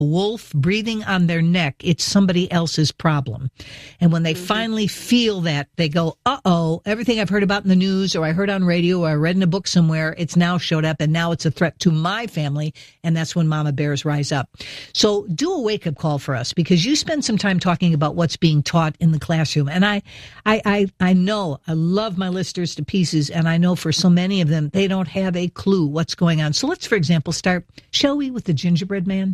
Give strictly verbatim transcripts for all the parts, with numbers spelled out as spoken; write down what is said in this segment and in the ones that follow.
wolf breathing on their neck, it's somebody else's problem. And when they mm-hmm. finally feel that, they go, uh-oh, everything I've heard about in the news or I heard on radio or I read in a book somewhere, it's now showed up and now it's a threat to my family. And that's when mama bears rise up. So do a wake-up call for us, because you spend some time talking about what's being taught in the classroom. And I, I, I, I know, I love my listeners to pieces, and I know for so many of them, they don't have a clue what's going on. So let's, for example, start, shall we, with the gingerbread man?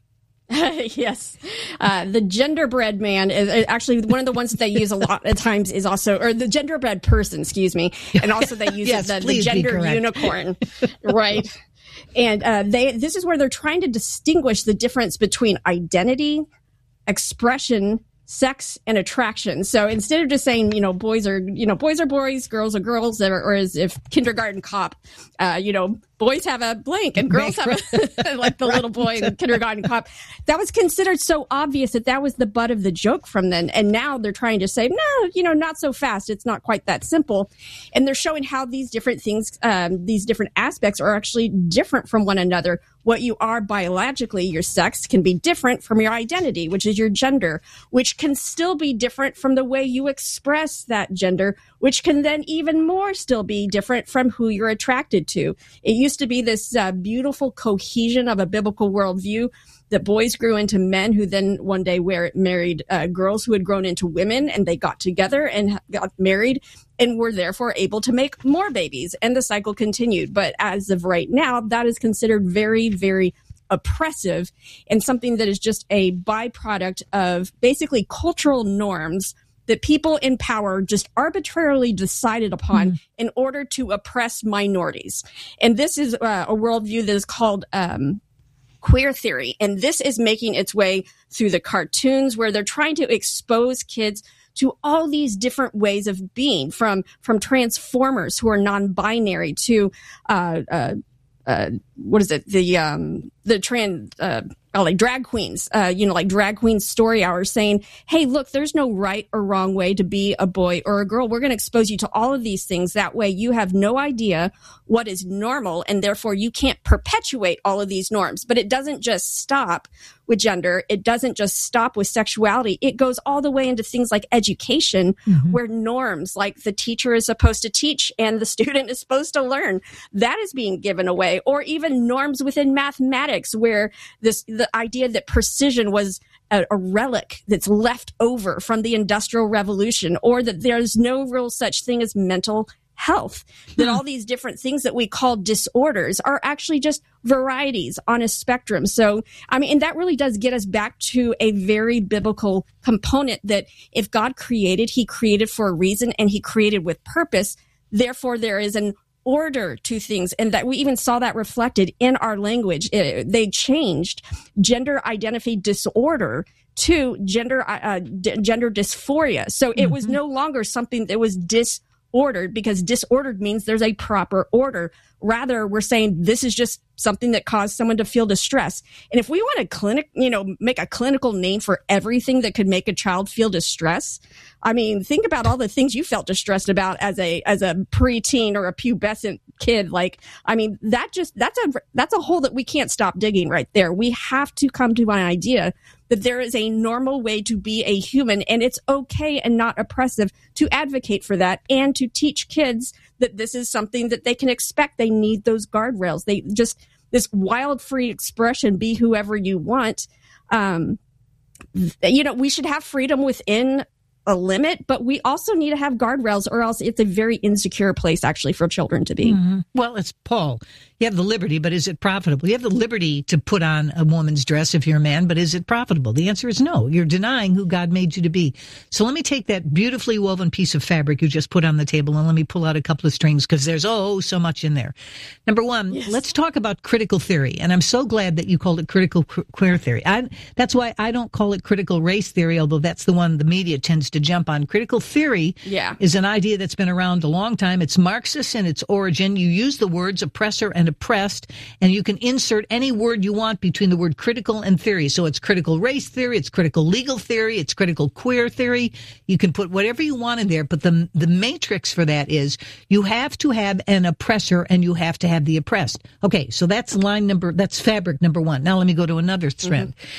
Yes. Uh, the genderbread man is actually one of the ones that they use a lot of times is also, or the genderbread person, excuse me. And also they use yes, the, the gender unicorn, right? And uh, they, this is where they're trying to distinguish the difference between identity, expression, sex, and attraction. So instead of just saying, you know, boys are, you know, boys are boys, girls are girls, or, or as if kindergarten cop, uh, you know, boys have a blank and girls have a, like the little boy in kindergarten cop. That was considered so obvious that that was the butt of the joke from then. And now they're trying to say, no, you know, not so fast. It's not quite that simple. And they're showing how these different things, um, these different aspects are actually different from one another. What you are biologically, your sex, can be different from your identity, which is your gender, which can still be different from the way you express that gender, which can then even more still be different from who you're attracted to. It used to be this uh, beautiful cohesion of a biblical worldview that boys grew into men who then one day were married uh, girls who had grown into women, and they got together and got married and were therefore able to make more babies, and the cycle continued. But as of right now, that is considered very, very oppressive and something that is just a byproduct of basically cultural norms that people in power just arbitrarily decided upon mm. in order to oppress minorities. And this is uh, a worldview that is called um, queer theory. And this is making its way through the cartoons, where they're trying to expose kids to all these different ways of being, from from transformers who are non-binary to uh, uh, uh, what is it? The um, the trans uh, oh, like drag queens, uh, you know, like drag queen story hours, saying, "Hey, look, there's no right or wrong way to be a boy or a girl. We're going to expose you to all of these things. That way, you have no idea what is normal, and therefore you can't perpetuate all of these norms." But it doesn't just stop with gender. It doesn't just stop with sexuality. It goes all the way into things like education, mm-hmm. where norms like the teacher is supposed to teach and the student is supposed to learn, that is being given away. Or even norms within mathematics, where this the idea that precision was a, a relic that's left over from the Industrial Revolution, or that there's no real such thing as mental health, that all these different things that we call disorders are actually just varieties on a spectrum. So, I mean, and that really does get us back to a very biblical component, that if God created, he created for a reason, and he created with purpose. Therefore, there is an order to things, and that we even saw that reflected in our language. It, they changed gender identity disorder to gender uh, d- gender dysphoria. So it mm-hmm. was no longer something that was dis ordered, because disordered means there's a proper order. Rather, we're saying this is just something that caused someone to feel distress. And if we want to clinic, you know, make a clinical name for everything that could make a child feel distress, I mean, think about all the things you felt distressed about as a as a preteen or a pubescent kid. Like, I mean, that just that's a that's a hole that we can't stop digging right there. We have to come to an idea that there is a normal way to be a human, and it's okay and not oppressive to advocate for that, and to teach kids that this is something that they can expect. They need those guardrails. They just, this wild, free expression, be whoever you want. Um, you know, we should have freedom within a limit, but we also need to have guardrails, or else it's a very insecure place actually for children to be. Mm-hmm. Well, it's Paul. You have the liberty, but is it profitable? You have the liberty to put on a woman's dress if you're a man, but is it profitable? The answer is no. You're denying who God made you to be. So let me take that beautifully woven piece of fabric you just put on the table, and let me pull out a couple of strings, because there's oh so much in there. Number one, yes. Let's talk about critical theory. And I'm so glad that you called it critical queer theory. I, that's why I don't call it critical race theory, although that's the one the media tends to the jump on. Critical theory yeah. is an idea that's been around a long time. It's Marxist in its origin. You use the words oppressor and oppressed, and you can insert any word you want between the word critical and theory. So it's critical race theory, it's critical legal theory, it's critical queer theory. You can put whatever you want in there, but the the matrix for that is you have to have an oppressor and you have to have the oppressed. Okay, so that's line number, that's fabric number one. Now let me go to another thread. Mm-hmm.